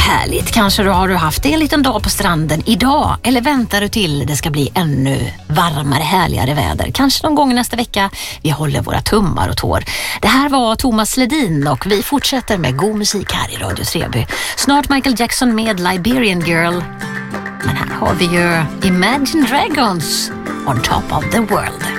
härligt. Kanske har du haft en liten dag på stranden idag, eller väntar du till det ska bli ännu varmare, härligare väder. Kanske någon gång nästa vecka. Vi håller våra tummar och tår. Det här var Thomas Ledin och vi fortsätter med god musik här i Radio Treby. Snart Michael Jackson med Liberian Girl. Men här har vi ju Imagine Dragons, On Top of the World.